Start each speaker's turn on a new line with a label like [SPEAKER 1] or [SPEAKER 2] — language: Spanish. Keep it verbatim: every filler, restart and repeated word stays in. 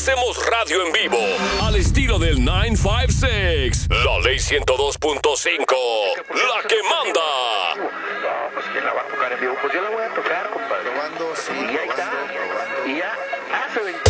[SPEAKER 1] hacemos radio en vivo, al estilo del nueve cinco seis. La ley ciento dos punto cinco, la que manda.
[SPEAKER 2] No, pues ¿quién la va a tocar en vivo? Pues yo la voy a tocar, compadre.
[SPEAKER 3] Probando, sí,
[SPEAKER 2] Y ahí está.
[SPEAKER 3] probando, probando.
[SPEAKER 2] Y ya hace veinte